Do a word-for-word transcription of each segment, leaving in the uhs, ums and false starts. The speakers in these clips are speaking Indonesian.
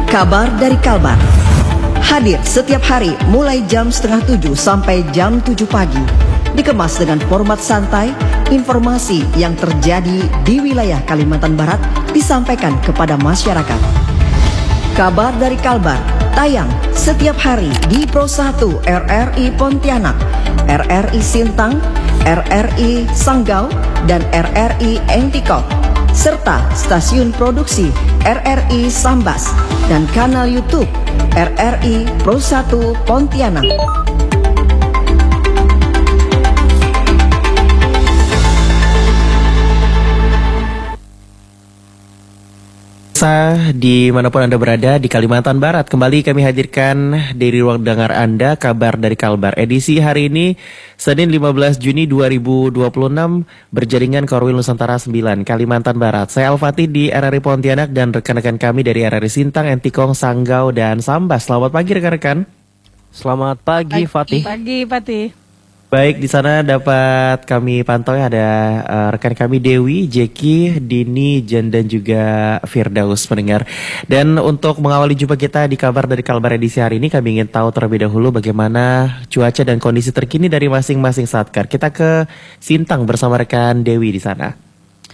Kabar dari Kalbar. Hadir setiap hari mulai jam setengah tujuh sampai jam tujuh pagi. Dikemas dengan format santai, informasi yang terjadi di wilayah Kalimantan Barat disampaikan kepada masyarakat. Kabar dari Kalbar tayang setiap hari di Pro satu R R I Pontianak, R R I Sintang, R R I Sanggau, dan R R I Entikong, serta stasiun produksi R R I Sambas dan kanal YouTube R R I Pro satu Pontianak. Dimanapun Anda berada di Kalimantan Barat, kembali kami hadirkan dari ruang dengar Anda kabar dari Kalbar. Edisi hari ini Senin lima belas Juni dua ribu dua puluh enam, berjaringan Korwil Nusantara sembilan Kalimantan Barat. Saya Al-Fatih di R R I Pontianak dan rekan-rekan kami dari R R I Sintang, Entikong, Sanggau, dan Sambas. Selamat pagi rekan-rekan. Selamat pagi, pagi Fatih. Pagi Fatih. Baik, di sana dapat kami pantau ya, ada uh, rekan kami Dewi, Jeki, Dini, Jen, dan juga Firdaus pendengar. Dan untuk mengawali jumpa kita di kabar dari Kalbar edisi hari ini, kami ingin tahu terlebih dahulu bagaimana cuaca dan kondisi terkini dari masing-masing Satkar. Kita ke Sintang bersama rekan Dewi di sana.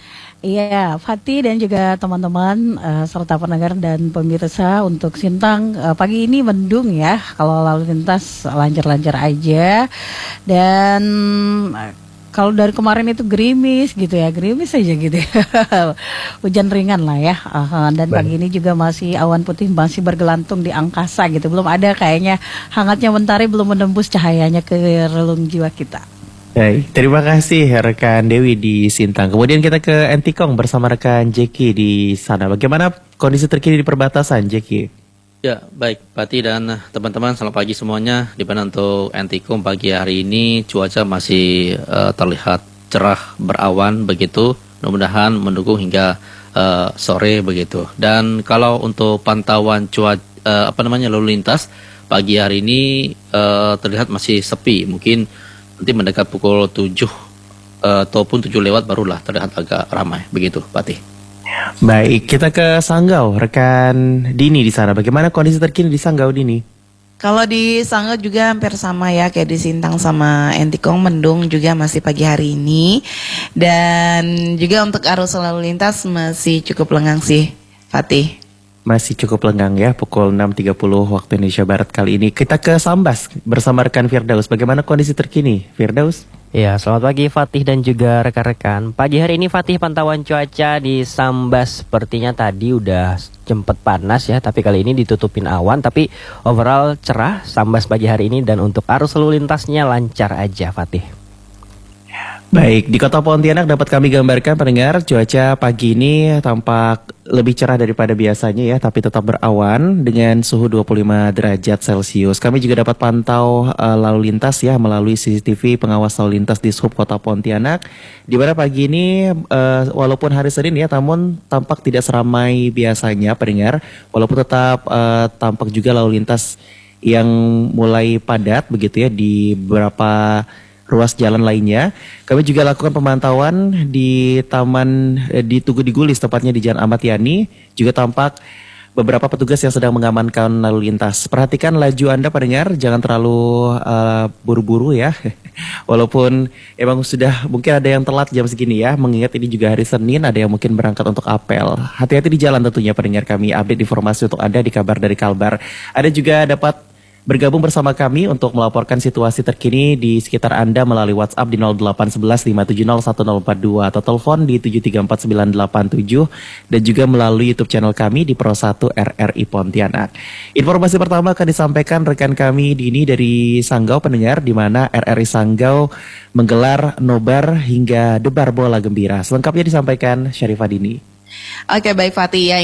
Iya, Fatih dan juga teman-teman uh, serta pendengar dan pemirsa untuk Sintang, uh, pagi ini mendung ya, kalau lalu lintas lancar-lancar aja. Dan uh, kalau dari kemarin itu gerimis gitu ya, gerimis aja gitu ya. Hujan ringan lah ya. Uh, dan pagi ini juga masih awan putih masih bergelantung di angkasa gitu. Belum ada kayaknya hangatnya mentari belum menembus cahayanya ke relung jiwa kita. Baik, terima kasih rekan Dewi di Sintang. Kemudian kita ke Entikong bersama rekan Jeki di sana. Bagaimana kondisi terkini di perbatasan, Jeki? Ya, baik, Pati dan teman-teman, selamat pagi semuanya. Di mana untuk Entikong pagi hari ini cuaca masih uh, terlihat cerah berawan begitu. Mudah-mudahan mendukung hingga uh, sore begitu. Dan kalau untuk pantauan cuaca uh, apa namanya lalu lintas pagi hari ini uh, terlihat masih sepi. Mungkin nanti mendekat pukul tujuh uh, ataupun tujuh lewat barulah terlihat agak ramai begitu, Patih. Baik, kita ke Sanggau, rekan Dini di sana. Bagaimana kondisi terkini di Sanggau, Dini? Kalau di Sanggau juga hampir sama ya kayak di Sintang sama Entikong, mendung juga masih pagi hari ini. Dan juga untuk arus lalu lintas masih cukup lengang sih, Fatih. Masih cukup lengang ya, pukul enam tiga puluh waktu Indonesia Barat kali ini. Kita ke Sambas bersama rekan Firdaus. Bagaimana kondisi terkini, Firdaus? Ya, selamat pagi Fatih dan juga rekan-rekan. Pagi hari ini Fatih, pantauan cuaca di Sambas sepertinya tadi udah jemput panas ya, tapi kali ini ditutupin awan. Tapi overall cerah Sambas pagi hari ini, dan untuk arus lalu lintasnya lancar aja, Fatih. Baik, di kota Pontianak dapat kami gambarkan pendengar, cuaca pagi ini tampak lebih cerah daripada biasanya ya, tapi tetap berawan dengan suhu dua puluh lima derajat Celcius. Kami juga dapat pantau uh, lalu lintas ya melalui C C T V pengawas lalu lintas di Sub Kota Pontianak, di mana pagi ini uh, walaupun hari Senin ya, namun tampak tidak seramai biasanya pendengar, walaupun tetap uh, tampak juga lalu lintas yang mulai padat begitu ya di beberapa ruas jalan lainnya. Kami juga lakukan pemantauan di Taman eh, di Tugu di Gulis, tepatnya di Jalan Ahmad Yani. Juga tampak beberapa petugas yang sedang mengamankan lalu lintas. Perhatikan laju Anda pendengar, jangan terlalu uh, buru-buru ya. Walaupun emang sudah mungkin ada yang telat jam segini ya, mengingat ini juga hari Senin, ada yang mungkin berangkat untuk apel. Hati-hati di jalan tentunya pendengar, kami update informasi untuk Anda di kabar dari Kalbar. Ada juga dapat bergabung bersama kami untuk melaporkan situasi terkini di sekitar Anda melalui WhatsApp di nol delapan satu satu lima tujuh nol satu nol empat dua atau telepon di tujuh tiga empat sembilan delapan tujuh, dan juga melalui YouTube channel kami di Pro satu R R I Pontianak. Informasi pertama akan disampaikan rekan kami Dini dari Sanggau pendengar, di mana R R I Sanggau menggelar nobar hingga debar bola gembira. Selengkapnya disampaikan Syarifah Dini. Oke, baik Fatih ya.